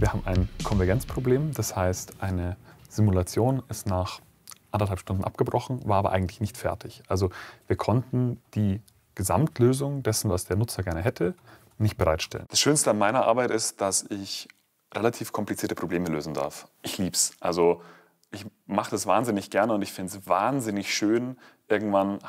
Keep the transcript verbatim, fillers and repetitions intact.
Wir haben ein Konvergenzproblem, das heißt, eine Simulation ist nach anderthalb Stunden abgebrochen, war aber eigentlich nicht fertig. Also wir konnten die Gesamtlösung dessen, was der Nutzer gerne hätte, nicht bereitstellen. Das Schönste an meiner Arbeit ist, dass ich relativ komplizierte Probleme lösen darf. Ich lieb's. Also ich mache das wahnsinnig gerne und ich finde es wahnsinnig schön, irgendwann